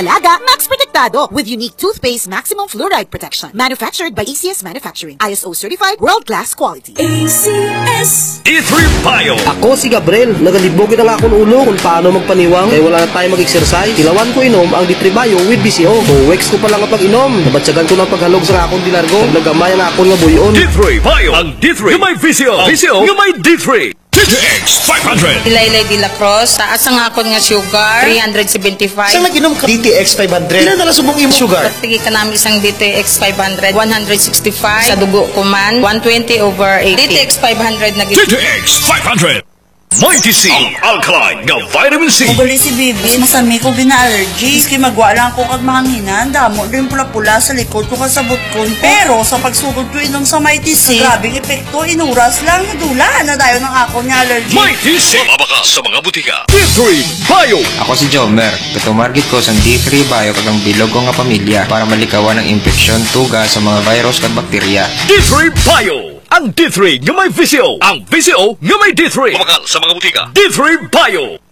Alaga, Max Protectado with unique toothpaste maximum fluoride protection. Manufactured by ACS Manufacturing. ISO certified, world-class quality. ACS D3 Bio. Ako si Gabriel, nagalibogin na nga akong ulo kung paano magpaniwang kaya wala na tayo mag-exercise. Ilawan ko inom ang D3 Bio with BCO. Kung weeks ko pa lang kapag inom, nabatsagan ko ng paghalog sa akong dilargo. Naglagamay ang akong nga buyon. D3 Bio. Ang D3 yung may VCO. VCO yung may D3. DTX 500. Ilaylay de la Cruz, taas ang akon nga sugar, 375. Saan nag-inom ka? DTX 500. Ilan na lang subong imo sugar? Pagtigi ka namin isang DTX 500, 165. Sa dugo ko man, 120/80. DTX 500 na DTX 500. Mighty C. Ang alkaline nga vitamin C. Ugali si Bibi, masami ko gina-allergy. Iski magwa lang ko kag mahanginan, damo din pula-pula sa likod ko kasabot ko. Pero sa pagsugod ko inom sa Mighty C, grabing epekto, inuras lang, nadula na tayo ng ako niya allergy. Mighty C. Mabaka sa mga butika. D3 Bio. Ako si Jomer. Katumargit ko sa D3 Bio kagang bilog ko nga pamilya para malikawan ng infeksyon, tuga sa mga virus at bakterya. D3 Bio. Ang D3 nga may VCO. Ang VCO nga may D3. Mabakal sa mga butika. D3 Bio.